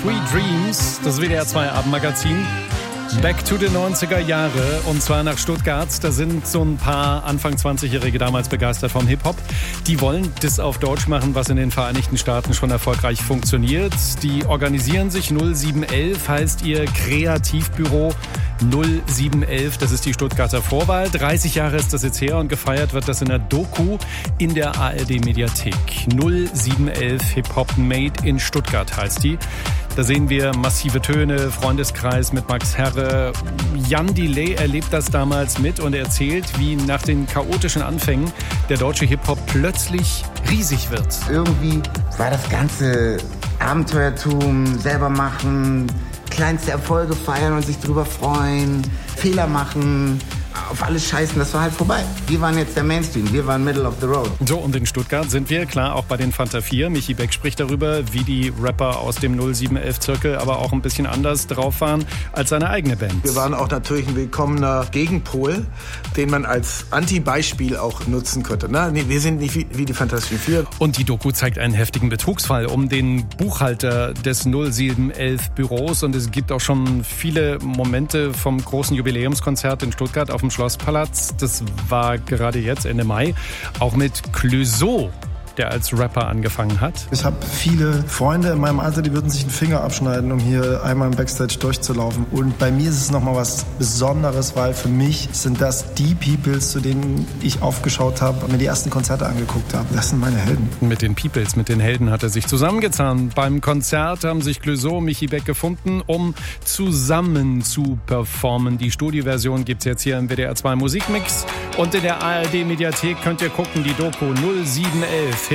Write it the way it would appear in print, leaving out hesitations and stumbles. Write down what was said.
Sweet Dreams, das WDR 2 Abendmagazin. Back to the 90er Jahre und zwar nach Stuttgart. Da sind so ein paar Anfang 20-Jährige damals begeistert vom Hip-Hop. Die wollen das auf Deutsch machen, was in den Vereinigten Staaten schon erfolgreich funktioniert. Die organisieren sich. 0711 heißt ihr Kreativbüro. 0711, das ist die Stuttgarter Vorwahl. 30 Jahre ist das jetzt her und gefeiert wird das in der Doku in der ARD-Mediathek. 0711 Hip-Hop Made in Stuttgart heißt die. Da sehen wir massive Töne, Freundeskreis mit Max Herre. Jan Delay erlebt das damals mit und erzählt, wie nach den chaotischen Anfängen der deutsche Hip-Hop plötzlich riesig wird. Irgendwie war das ganze Abenteuertum, selber machen, kleinste Erfolge feiern und sich drüber freuen, Fehler machen, auf alles scheißen, das war halt vorbei. Wir waren jetzt der Mainstream, wir waren Middle of the Road. So, und in Stuttgart sind wir, klar, auch bei den Fanta 4. Michi Beck spricht darüber, wie die Rapper aus dem 0711-Zirkel aber auch ein bisschen anders drauf waren als seine eigene Band. Wir waren auch natürlich ein willkommener Gegenpol, den man als Anti-Beispiel auch nutzen könnte. Na, nee, wir sind nicht wie die Fantastischen 4. Und die Doku zeigt einen heftigen Betrugsfall um den Buchhalter des 0711-Büros. Und es gibt auch schon viele Momente vom großen Jubiläumskonzert in Stuttgart auf dem Schlosspalast. Das war gerade jetzt Ende Mai. Auch mit Clouseau, der als Rapper angefangen hat. Ich habe viele Freunde in meinem Alter, die würden sich einen Finger abschneiden, um hier einmal im Backstage durchzulaufen. Und bei mir ist es nochmal was Besonderes, weil für mich sind das die Peoples, zu denen ich aufgeschaut habe und mir die ersten Konzerte angeguckt habe. Das sind meine Helden. Mit den Peoples, mit den Helden hat er sich zusammengezahnt. Beim Konzert haben sich Clouseau und Michi Beck gefunden, um zusammen zu performen. Die Studioversion gibt's jetzt hier im WDR 2 Musikmix. Und in der ARD-Mediathek könnt ihr gucken, die Doku 0711